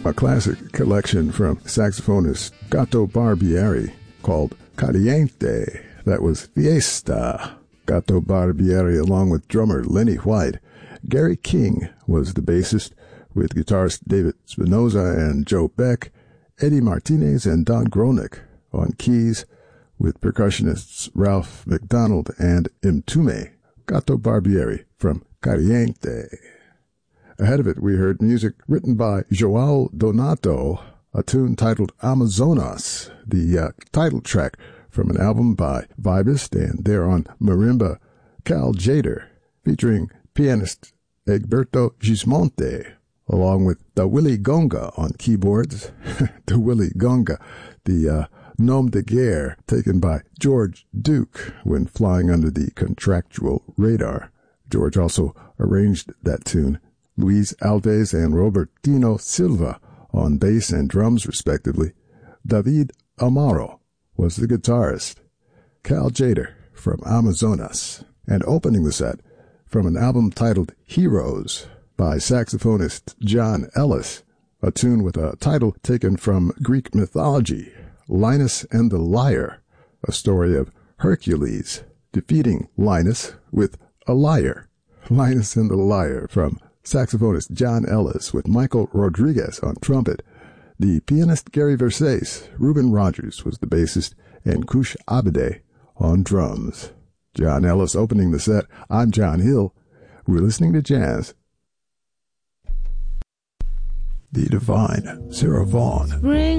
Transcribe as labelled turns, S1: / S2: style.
S1: a classic collection from saxophonist Gato Barbieri called Caliente. That was Fiesta. Gato Barbieri, along with drummer Lenny White. Gary King was the bassist, with guitarist David Spinoza and Joe Beck, Eddie Martinez and Don Gronick on keys, with percussionists Ralph McDonald and Mtume. Gato Barbieri from Caliente. Ahead of it, we heard music written by Joao Donato, a tune titled Amazonas, the title track from an album by Vibist, and there on marimba, Cal Jader, featuring pianist Egberto Gismonte, along with the Willy Gonga on keyboards. The Willy Gonga, the nom de guerre taken by George Duke when flying under the contractual radar. George also arranged that tune. Luis Alves and Robertino Silva on bass and drums, respectively. David Amaro was the guitarist. Cal Jader from Amazonas. And opening the set from an album titled Heroes by saxophonist John Ellis, a tune with a title taken from Greek mythology, Linus and the Lyre, a story of Hercules defeating Linus with a lyre. Linus and the Lyre from saxophonist John Ellis with Michael Rodriguez on trumpet. The pianist Gary Versace, Reuben Rogers was the bassist, and Kush Abede on drums. John Ellis opening the set. I'm John Hill. We're listening to jazz. The divine Sarah Vaughan.